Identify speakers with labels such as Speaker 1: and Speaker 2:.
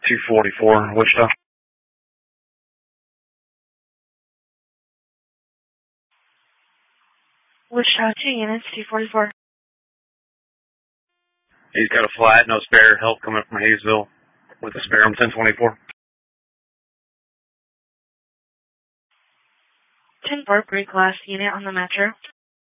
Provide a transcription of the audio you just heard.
Speaker 1: 244, Wichita.
Speaker 2: Wichita, 2 units, 244.
Speaker 1: He's got a flat, no spare, help coming up from Hayesville with a spare on 1024.
Speaker 2: 10-4, Greek last unit on the Metro.